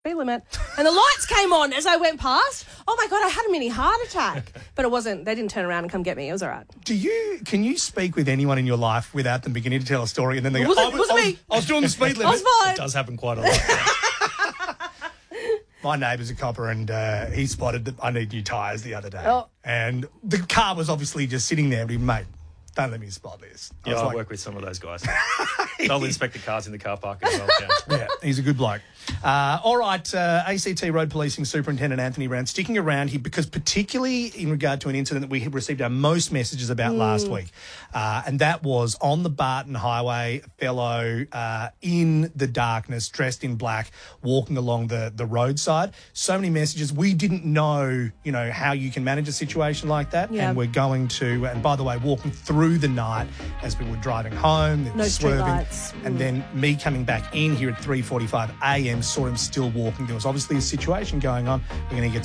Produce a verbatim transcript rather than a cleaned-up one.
speed limit. And the lights came on as I went past. Oh, my God, I had a mini heart attack. But it wasn't, they didn't turn around and come get me. It was all right. Do you, can you speak with anyone in your life without them beginning to tell a story and then they go, Was it- oh, was it I, was, me? I was doing the speed limit. I was fine. It does happen quite a lot. My neighbour's a copper and uh, he spotted that I need new tyres the other day. Oh. And the car was obviously just sitting there, but he, mate, don't let me spot this. I Yeah, was I like, work with some of those guys. They'll inspect the cars in the car park as well. Yeah. Yeah, he's a good bloke. Uh, all right, uh, A C T Road Policing Superintendent Anthony Brown sticking around here because particularly in regard to an incident that we have received our most messages about mm. last week, uh, and that was on the Barton Highway, a fellow uh, in the darkness, dressed in black, walking along the, the roadside. So many messages. We didn't know, you know, how you can manage a situation like that, yeah. and we're going to, and by the way, walking through the night as we were driving home, no swerving, streetlights. and mm. then me coming back in here at three forty-five a m saw him still walking. There was obviously a situation going on. We're going to get